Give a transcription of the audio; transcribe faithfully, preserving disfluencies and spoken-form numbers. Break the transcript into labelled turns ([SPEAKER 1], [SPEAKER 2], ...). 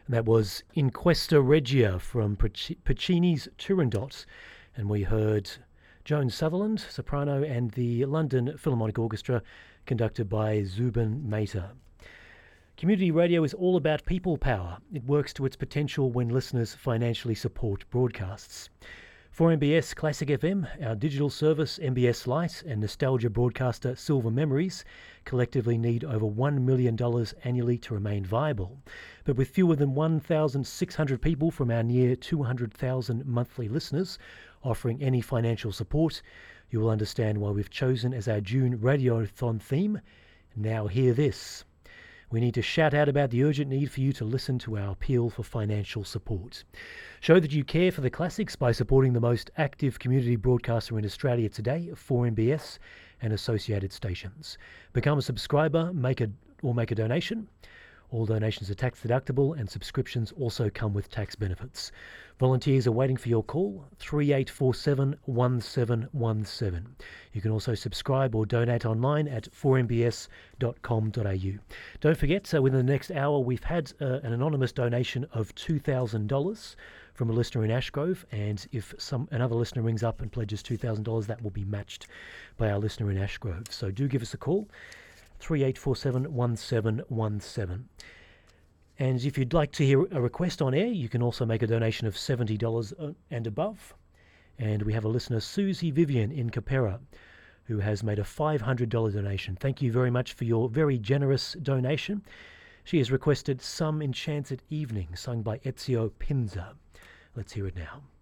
[SPEAKER 1] That was In Questa Regia from Puccini's Turandot, and we heard Joan Sutherland, soprano, and the London Philharmonic Orchestra, conducted by Zubin Mehta. Community radio is all about people power. It works to its potential when listeners financially support broadcasts. For M B S Classic F M, our digital service M B S Lite and nostalgia broadcaster Silver Memories collectively need over one million dollars annually to remain viable. But with fewer than one thousand six hundred people from our near two hundred thousand monthly listeners offering any financial support, you will understand why we've chosen as our June Radiothon theme, Now Hear This. We need to shout out about the urgent need for you to listen to our appeal for financial support. Show that you care for the classics by supporting the most active community broadcaster in Australia today, four M B S and associated stations. Become a subscriber, make a or make a donation. All donations are tax deductible and subscriptions also come with tax benefits. Volunteers are waiting for your call, three eight four seven, one seven one seven. You can also subscribe or donate online at four m b s dot com dot a u. Don't forget, so within the next hour, we've had uh, an anonymous donation of two thousand dollars from a listener in Ashgrove, and if some another listener rings up and pledges two thousand dollars, that will be matched by our listener in Ashgrove. So do give us a call, three eight four seven, one seven one seven. And if you'd like to hear a request on air, you can also make a donation of seventy dollars and above. And we have a listener, Susie Vivian in Capera, who has made a five hundred dollars donation. Thank you very much for your very generous donation. She has requested Some Enchanted Evening, sung by Ezio Pinza. Let's hear it now.